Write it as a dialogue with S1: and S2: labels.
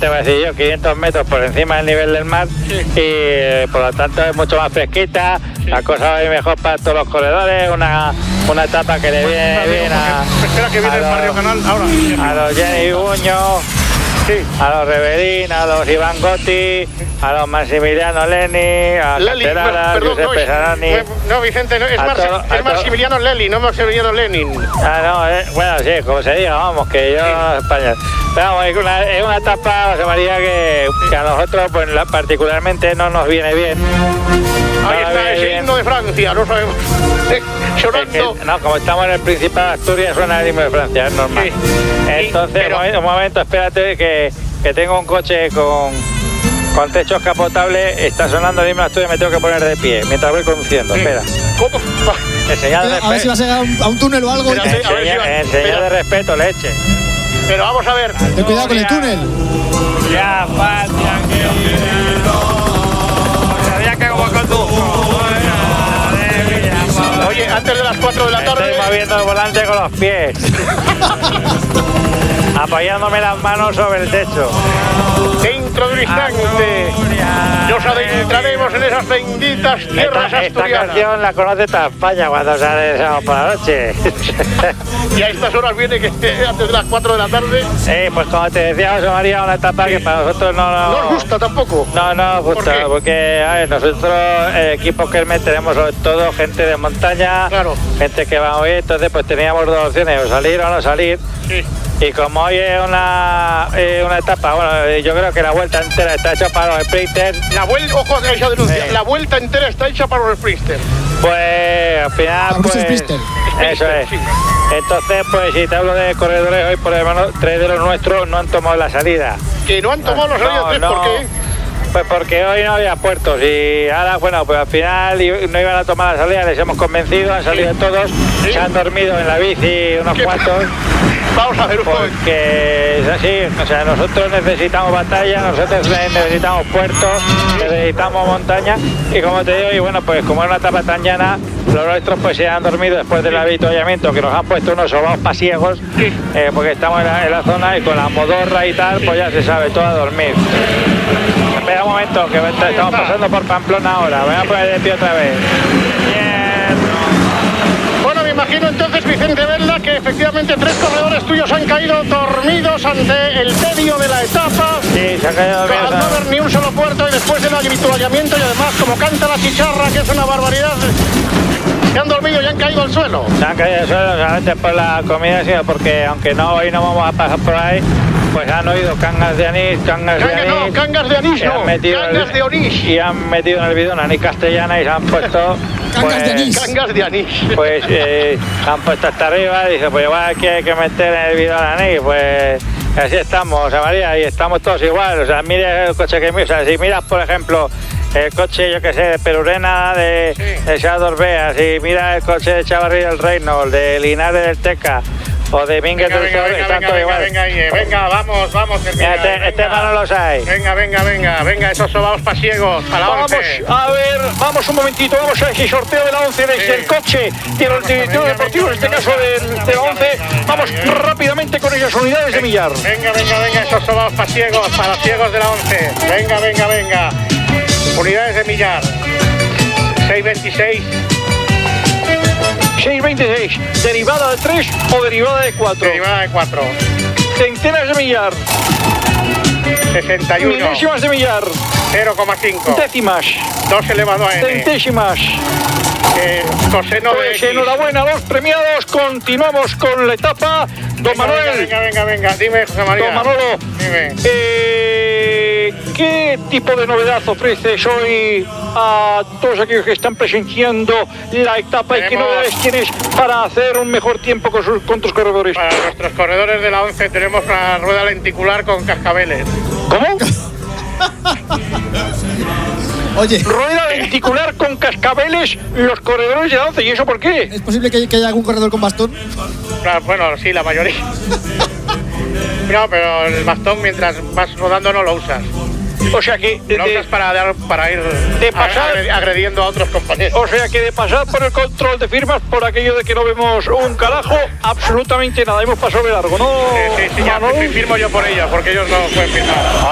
S1: te voy a decir yo? 500 metros por encima del nivel del mar y por lo tanto es mucho más fresquita, la cosa va a ir mejor para todos los corredores, una etapa que le viene bien
S2: espera que viene el Barrio Canal ahora.
S1: A los Jenny Buño, a los Reverín, a los Iván Gotti, a los Maximiliano Leni, a Caterara, Josep Pesarani.
S2: No, Vicente, no, es Maximiliano Leni, no Maximiliano Lenin.
S1: Bueno, sí, como se diga, vamos, que yo español. Pero vamos, es una etapa, José María, que a nosotros pues particularmente no nos viene bien.
S2: Ahí está ese himno de Francia, no sabemos. Sonando.
S1: No, como estamos en el Principado de Asturias, suena el himno de Francia, es normal. Sí. Entonces, un momento, espérate que tengo un coche con techo escapotable, está sonando el himno de Asturias, me tengo que poner de pie mientras voy conduciendo. Espera.
S2: ¿Cómo?
S3: A ver si vas a llegar a un túnel o algo.
S1: En señal de respeto, leche.
S2: Pero vamos a ver.
S3: Ten cuidado con el túnel.
S1: Ya, patria, que como conduzco.
S2: Oye, antes de las 4 de la tarde...
S1: Estoy moviendo el volante con los pies. Apoyándome las manos sobre el techo.
S2: Dentro de un instante nos adentraremos en esas benditas tierras asturianas.
S1: Esta canción la conoce toda España cuando sale sábado por la noche.
S2: Y a estas horas viene que antes de las 4 de la tarde.
S1: Pues como te decía José María, una etapa que para nosotros no
S2: nos gusta tampoco.
S1: No nos gusta, porque a ver, nosotros equipos que tenemos sobre todo gente de montaña, gente que va hoy, entonces pues teníamos dos opciones, o salir o no salir.
S2: Sí.
S1: Y como hoy es una etapa, bueno, yo creo que la vuelta entera está hecha para los sprinters.
S2: Ojo a esa denuncia, la vuelta entera está hecha para los sprinters.
S1: Pues al final, pues, eso es. Sí. Entonces, pues si te hablo de corredores, hoy por lo menos 3 de los nuestros no han tomado la salida.
S2: ¿Que no han tomado la salida? ¿Por qué?
S1: Pues porque hoy no había puertos y ahora, bueno, pues al final no iban a tomar la salida, les hemos convencido, han salido todos, se han dormido en la bici unos cuantos.
S2: Vamos a ver un poco.
S1: Porque es así, o sea, nosotros necesitamos batalla, nosotros necesitamos puertos, necesitamos montaña y como te digo, y bueno, pues como es una etapa tan llana, los nuestros pues se han dormido después del avituallamiento, que nos han puesto unos sobaos pasiegos, porque estamos en la zona y con la modorra y tal, pues ya se sabe, todo a dormir. Espera un momento, que estamos pasando por Pamplona ahora, voy a poner de pie otra vez.
S2: Bueno, me imagino entonces, Vicente Velda, que efectivamente 3 corredores tuyos han caído dormidos ante el medio de la etapa.
S1: Sí, se han caído dormidos.
S2: Al no haber ni un solo puerto y después del avituallamiento y además como canta la chicharra, que es una barbaridad, se han dormido y han caído al suelo.
S1: Se han caído al suelo solamente por la comida, sino porque aunque hoy no vamos a pasar por ahí, pues han oído cangas de anís, cangas de onís. Y han metido en el bidón anís castellana y se han puesto...
S3: Cangas
S2: de anís.
S1: Pues han puesto hasta arriba y dice, pues igual aquí hay que meter en el bidón anís, pues así estamos, José María, y estamos todos igual. O sea, mira el coche que mira, o sea, si miras, por ejemplo, el coche, yo que sé, de Perurena, de Shadow Orbea, si mira el coche de Chavarri del Reino, de Linares del Teca, o de Minguez del Sol, están todos igual.
S2: Venga, vamos,
S1: este mano los hay.
S2: Venga, esos sobaos pasiegos a la 11.
S4: A ver, vamos un momentito, vamos a ese sorteo de la 11 desde el coche de los directores deportivos, en este caso de la 11. Vamos rápidamente con esas unidades de millar.
S2: Venga, esos sobaos pasiegos para los ciegos de la 11. Venga. Unidades de millar. 626.
S4: 626, derivada de 3 o derivada de 4.
S2: Derivada de 4.
S4: Centenas de millar.
S2: 61.
S4: Milésimas de millar.
S2: 0,5.
S4: Décimas.
S2: 2 elevado a n.
S4: Centésimas.
S2: Coseno de X.
S4: Enhorabuena, los premiados. Continuamos con la etapa. Don Manuel.
S2: Venga. Dime, José María.
S4: Don Manolo.
S2: Dime.
S4: ¿Qué tipo de novedad ofreces hoy a todos aquellos que están presenciando la etapa y qué novedades tienes para hacer un mejor tiempo con tus corredores?
S2: Para nuestros corredores de la 11 tenemos una rueda lenticular con cascabeles.
S4: ¿Cómo?
S3: Oye.
S4: Rueda lenticular con cascabeles los corredores de la 11. ¿Y eso por qué?
S3: ¿Es posible que haya algún corredor con bastón?
S2: Bueno, sí, la mayoría. No, pero el bastón mientras vas rodando no lo usas.
S4: O sea que...
S2: Lo usas para ir agrediendo a otros compañeros.
S4: O sea que de pasar por el control de firmas, por aquello de que no vemos un carajo, absolutamente nada. Hemos pasado de largo, ¿no?
S2: Sí, ya firmo yo por ellos, porque ellos no pueden firmar.